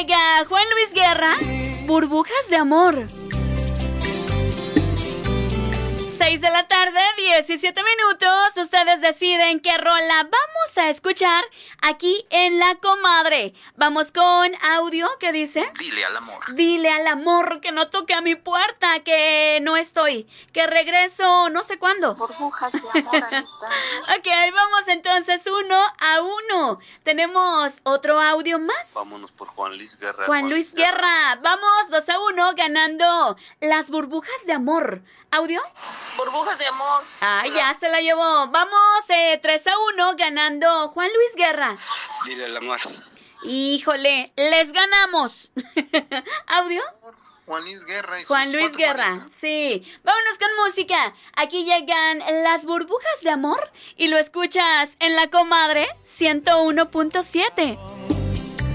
Llega Juan Luis Guerra, Burbujas de Amor. 6 de la tarde, 17 minutos. Ustedes deciden qué rola vamos a escuchar aquí en La Comadre. Vamos con audio que dice: Dile al amor. Dile al amor que no toque a mi puerta, que no estoy, que regreso no sé cuándo. Burbujas de amor, Anita. Ok, vamos entonces 1-1. Tenemos otro audio más. Vámonos por Juan Luis Guerra. Juan Luis Guerra. Vamos 2-1 ganando las burbujas de amor. ¿Audio? Burbujas de amor. Ah, ya se la llevó. Vamos 3-1 ganando Juan Luis Guerra. Dile al amor. Híjole, les ganamos. ¿Audio? Juan Luis Guerra. Y Juan sus Luis 4 Guerra, palitos. sí. Vámonos con música. Aquí llegan las burbujas de amor y lo escuchas en La Comadre 101.7.